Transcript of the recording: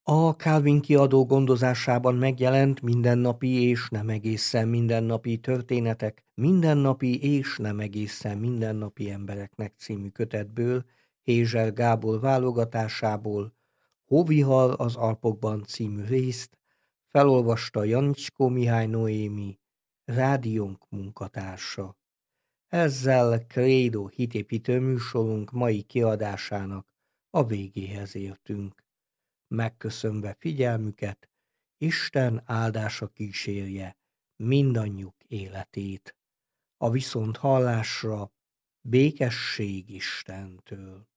A Calvin kiadó gondozásában megjelent Mindennapi és nem egészen mindennapi történetek mindennapi és nem egészen mindennapi embereknek című kötetből, Hézser Gábor válogatásából, Hóvihar az Alpokban című részt felolvasta Janicskó Mihály Noémi, rádiónk munkatársa. Ezzel Credo hitépítő műsorunk mai kiadásának a végéhez értünk. Megköszönve figyelmüket, Isten áldása kísérje mindannyiuk életét. A viszonthallásra békesség Istentől.